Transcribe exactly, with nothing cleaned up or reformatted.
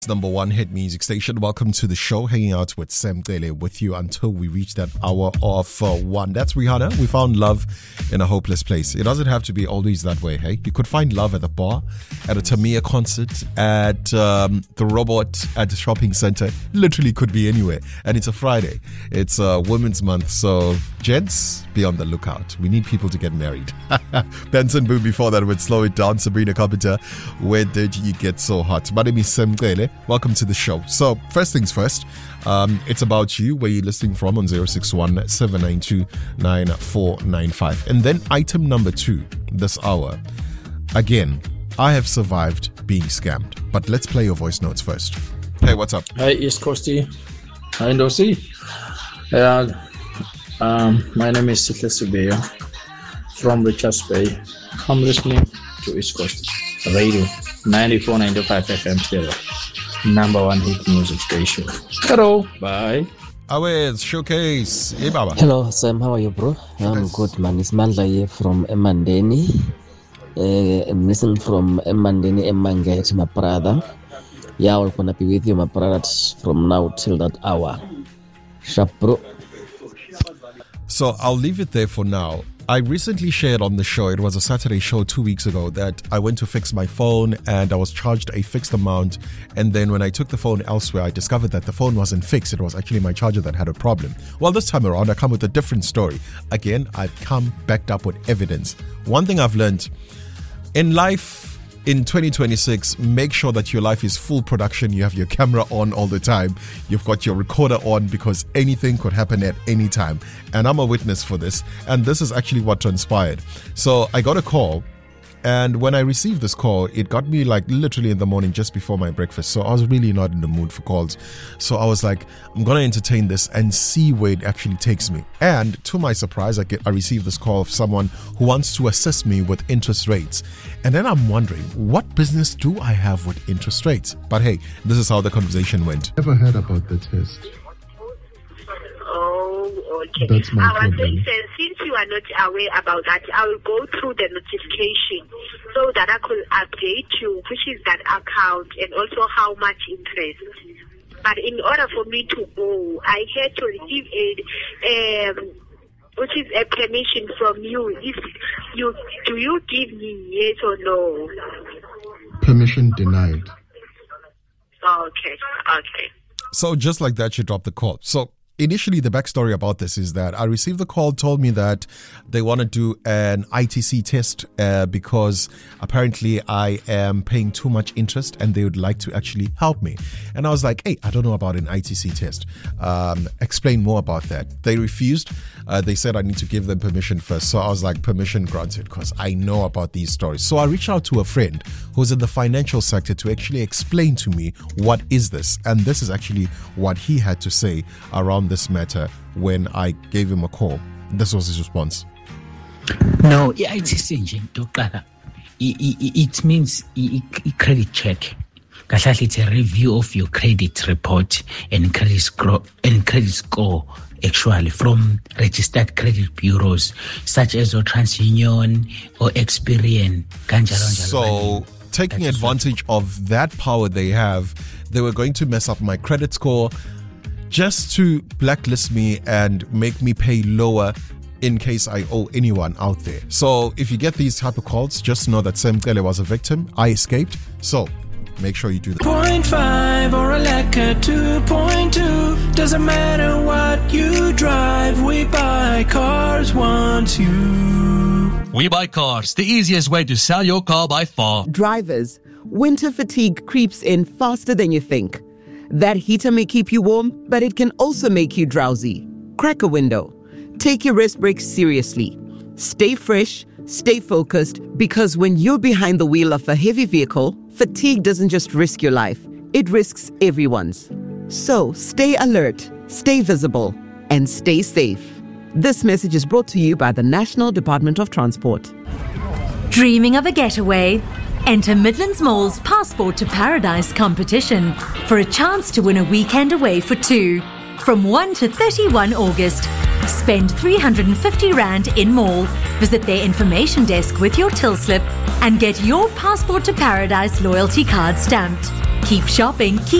Number one hit music station. Welcome to the show. Hanging out with Sam Tele with you until we reach that hour of uh, one. That's Rihanna. We found love in a hopeless place. It doesn't have to be always that way, hey? You could find love at the bar, at a Tamia concert, at um, the Robot, at the shopping center. Literally could be anywhere. And it's a Friday. It's uh, Women's Month. So, gents, be on the lookout. We need people to get married. Benson Boom before that would Slow It Down. Sabrina Carpenter, Where Did You Get So Hot? My name is Sam Tele. Welcome to the show. So, first things first, um, it's about you, where you're listening from on zero six one, seven nine two, nine four nine five. And then item number two this hour. Again, I have survived being scammed. But let's play your voice notes first. Hey, what's up? Hi, East Coastie. Hi, Ndosi. Yeah, um, my name is Sihle Sibeya from Richards Bay. I'm listening to East Coast Radio ninety-four point nine five F M stereo. Number one hit music station. Hello, bye. Always showcase. Hey, Baba. Hello, Sam. How are you, bro? I'm yes. good, man. It's Mandla here from Emandeni. Uh, I'm listening from Emandeni, Emangate, my brother. Yeah, I'm gonna be with you, my brother, from now till that hour. Sharp, bro. So I'll leave it there for now. I recently shared on the show, it was a Saturday show two weeks ago, that I went to fix my phone and I was charged a fixed amount. And then when I took the phone elsewhere, I discovered that the phone wasn't fixed. It was actually my charger that had a problem. Well, this time around, I come with a different story. Again, I've come backed up with evidence. One thing I've learned in life, in twenty twenty-six, make sure that your life is full production. You have your camera on all the time. You've got your recorder on, because anything could happen at any time. And I'm a witness for this. And this is actually what transpired. So I got a call. And when I received this call, it got me like literally in the morning just before my breakfast. So I was really not in the mood for calls. So I was like, I'm going to entertain this and see where it actually takes me. And to my surprise, I get I received this call of someone who wants to assist me with interest rates. And then I'm wondering, what business do I have with interest rates? But hey, this is how the conversation went. Never heard about the test. Okay. That's my I was problem. saying, since you are not aware about that, I will go through the notification so that I could update you, which is that account and also how much interest. But in order for me to go, I had to receive a, um, which is a permission from you. If you do, you give me yes or no? Permission denied. Okay. Okay. So just like that, she dropped the call. So initially, the backstory about this is that I received the call, told me that they want to do an I T C test uh, because apparently I am paying too much interest and they would like to actually help me. And I was like, hey, I don't know about an I T C test. Um, explain more about that. They refused. Uh, they said I need to give them permission first. So I was like, permission granted, because I know about these stories. So I reached out to a friend who's in the financial sector to actually explain to me what is this. And this is actually what he had to say around this matter when I gave him a call. This was his response. No, I T C nje toqala. It means a credit check. It's a review of your credit report and credit score and credit score actually from registered credit bureaus such as or TransUnion or Experian. So taking advantage of that power they have, they were going to mess up my credit score just to blacklist me and make me pay lower in case I owe anyone out there. So if you get these type of calls, just know that Sam Tele was a victim. I escaped. So make sure you do that. Point five or a Leka two point two. Doesn't matter what you drive, we buy cars once you. We Buy Cars, the easiest way to sell your car by far. Drivers, winter fatigue creeps in faster than you think. That heater may keep you warm, but it can also make you drowsy. Crack a window. Take your rest breaks seriously. Stay fresh, stay focused, because when you're behind the wheel of a heavy vehicle, fatigue doesn't just risk your life, it risks everyone's. So stay alert, stay visible, and stay safe. This message is brought to you by the National Department of Transport. Dreaming of a getaway? Enter Midlands Mall's Passport to Paradise competition for a chance to win a weekend away for two. From first to thirty-first August, spend three hundred fifty rand in mall, visit their information desk with your till slip and get your Passport to Paradise loyalty card stamped. Keep shopping, keep